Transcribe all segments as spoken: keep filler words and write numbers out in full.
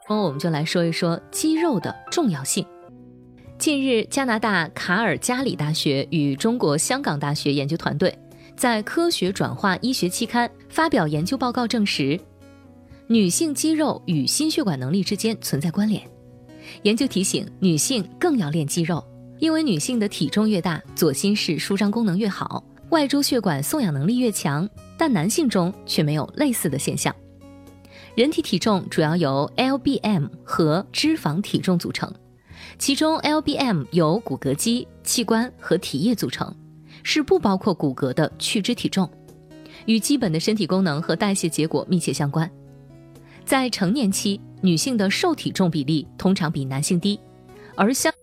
我们就来说一说肌肉的重要性。近日，加拿大卡尔加里大学与中国香港大学研究团队在科学转化医学期刊发表研究报告，证实女性肌肉与心血管能力之间存在关联。研究提醒女性更要练肌肉，因为女性的体重越大，左心室舒张功能越好，外周血管送氧能力越强，但男性中却没有类似的现象。人体体重主要由 L B M 和脂肪体重组成，其中 L B M 由骨骼肌、器官和体液组成，是不包括骨骼的去脂体重，与基本的身体功能和代谢结果密切相关。在成年期，女性的瘦体重比例通常比男性低，而相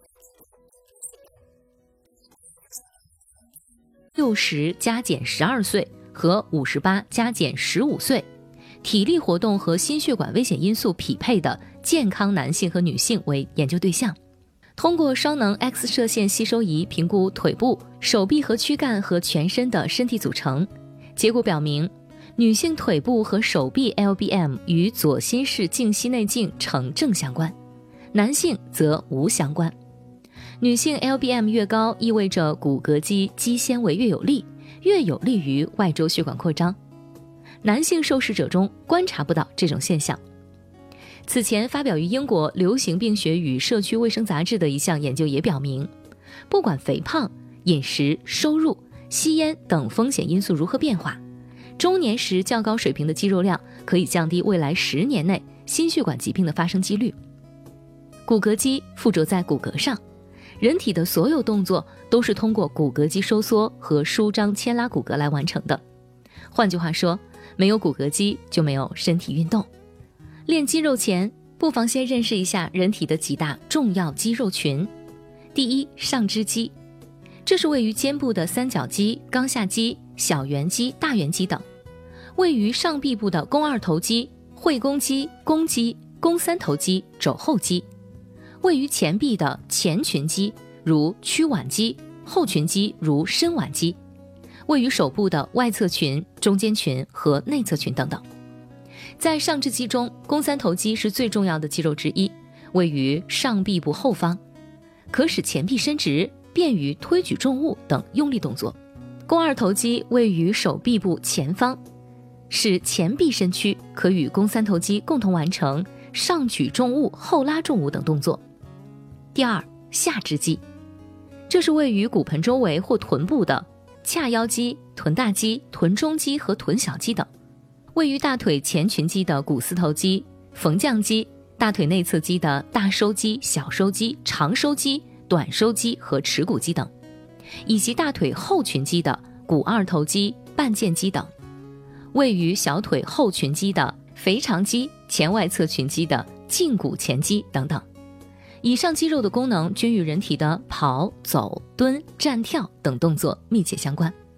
六十加减十二岁和五十八加减十五岁，体力活动和心血管危险因素匹配的健康男性和女性为研究对象。通过双能 X 射线吸收仪评估腿部、手臂和躯干和全身的身体组成，结果表明，女性腿部和手臂 L B M 与左心室静息内径呈正相关，男性则无相关。女性 L B M 越高，意味着骨骼肌肌纤维越有力，越有利于外周血管扩张。男性受试者中观察不到这种现象。此前发表于英国流行病学与社区卫生杂志的一项研究也表明，不管肥胖、饮食、收入、吸烟等风险因素如何变化，中年时较高水平的肌肉量可以降低未来十年内心血管疾病的发生几率。骨骼肌附着在骨骼上，人体的所有动作都是通过骨骼肌收缩和舒张牵拉骨骼来完成的。换句话说，没有骨骼肌就没有身体运动。练肌肉前，不妨先认识一下人体的几大重要肌肉群。第一，上肢肌，这是位于肩部的三角肌、冈下肌、小圆肌、大圆肌等；位于上臂部的肱二头肌、会肱肌、肱肌、肱三头肌、肘后肌；位于前臂的前群肌，如屈腕肌；后群肌如伸腕肌；位于手部的外侧群、中间群和内侧群等等。在上肢肌中，肱三头肌是最重要的肌肉之一，位于上臂部后方，可使前臂伸直，便于推举重物等用力动作。肱二头肌位于手臂部前方，使前臂伸屈，可与肱三头肌共同完成上举重物、后拉重物等动作。第二，下肢肌，这是位于骨盆周围或臀部的髂腰肌、臀大肌、臀中肌和臀小肌等；位于大腿前群肌的股四头肌、缝匠肌；大腿内侧肌的大收肌、小收肌、长收肌、短收肌和耻骨肌等；以及大腿后群肌的股二头肌、半腱肌等；位于小腿后群肌的腓肠肌、前外侧群肌的胫骨前肌等等。以上肌肉的功能均与人体的跑、走、蹲、站、跳等动作密切相关。